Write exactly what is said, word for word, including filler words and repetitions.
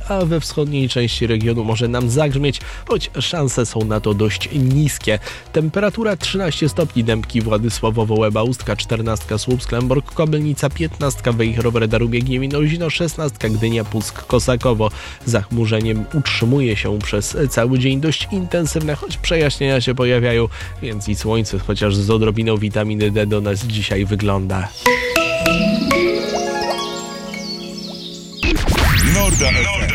a we wschodniej części regionu może nam zagrzmieć, choć szanse są na to dość niskie. Temperatura trzynaście stopni, Dębki, Władysławowo, Łeba, Ustka, czternaście, Słupsk, Lęborg, Kobylnica, piętnaście, Wejherowe, Darubie, Gniewino, szesnaście, Gdynia, Puck, Kosakowo. Zachmurzeniem utrzymuje się przez cały dzień dość intensywne, choć przejaśnienia się pojawiają, więc i słońce, chociaż z odrobiną witaminy D, do nas dzisiaj wygląda. Norda F M.